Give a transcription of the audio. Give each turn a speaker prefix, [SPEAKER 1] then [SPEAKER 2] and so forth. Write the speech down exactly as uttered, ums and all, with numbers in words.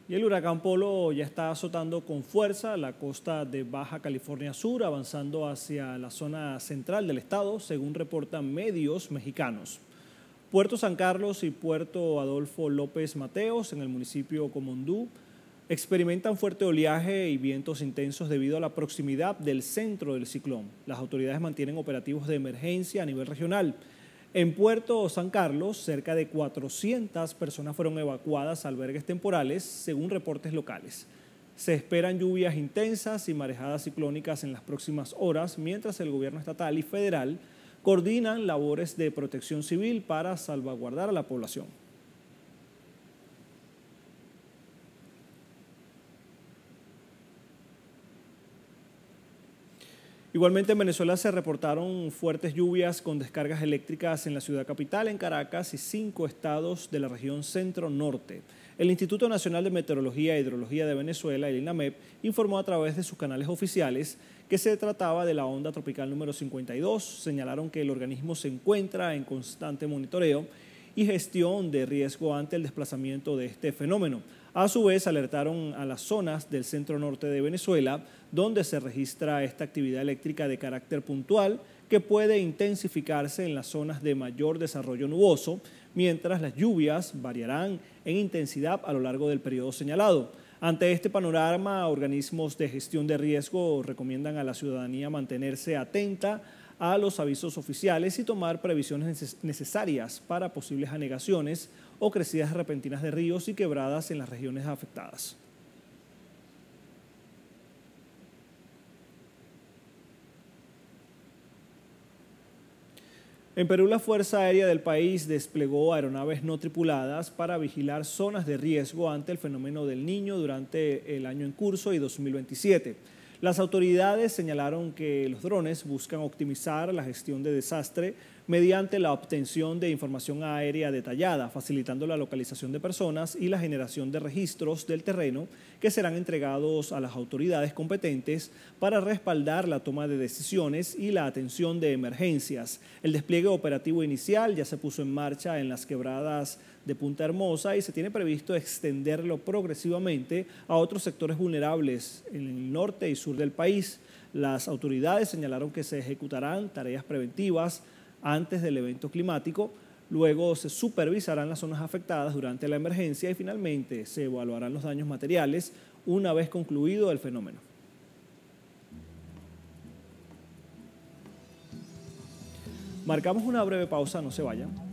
[SPEAKER 1] Y el huracán Polo ya está azotando con fuerza la costa de Baja California Sur, avanzando hacia la zona central del estado, según reportan medios mexicanos. Puerto San Carlos y Puerto Adolfo López Mateos, en el municipio Comondú, experimentan fuerte oleaje y vientos intensos debido a la proximidad del centro del ciclón. Las autoridades mantienen operativos de emergencia a nivel regional. En Puerto San Carlos, cerca de cuatrocientas personas fueron evacuadas a albergues temporales, según reportes locales. Se esperan lluvias intensas y marejadas ciclónicas en las próximas horas, mientras el gobierno estatal y federal coordinan labores de protección civil para salvaguardar a la población. Igualmente en Venezuela se reportaron fuertes lluvias con descargas eléctricas en la ciudad capital, en Caracas y cinco estados de la región centro-norte. El Instituto Nacional de Meteorología e Hidrología de Venezuela, el INAMEP, informó a través de sus canales oficiales que se trataba de la onda tropical número cincuenta y dos. Señalaron que el organismo se encuentra en constante monitoreo y gestión de riesgo ante el desplazamiento de este fenómeno. A su vez, alertaron a las zonas del centro norte de Venezuela, donde se registra esta actividad eléctrica de carácter puntual, que puede intensificarse en las zonas de mayor desarrollo nuboso, mientras las lluvias variarán en intensidad a lo largo del periodo señalado. Ante este panorama, organismos de gestión de riesgo recomiendan a la ciudadanía mantenerse atenta a los avisos oficiales y tomar previsiones necesarias para posibles anegaciones o crecidas repentinas de ríos y quebradas en las regiones afectadas. En Perú, la Fuerza Aérea del país desplegó aeronaves no tripuladas para vigilar zonas de riesgo ante el fenómeno del Niño durante el año en curso y dos mil veintisiete. Las autoridades señalaron que los drones buscan optimizar la gestión de desastre mediante la obtención de información aérea detallada, facilitando la localización de personas y la generación de registros del terreno que serán entregados a las autoridades competentes para respaldar la toma de decisiones y la atención de emergencias. El despliegue operativo inicial ya se puso en marcha en las quebradas de Punta Hermosa y se tiene previsto extenderlo progresivamente a otros sectores vulnerables en el norte y sur del país. Las autoridades señalaron que se ejecutarán tareas preventivas antes del evento climático, luego se supervisarán las zonas afectadas durante la emergencia y finalmente se evaluarán los daños materiales una vez concluido el fenómeno. Marcamos una breve pausa, no se vayan.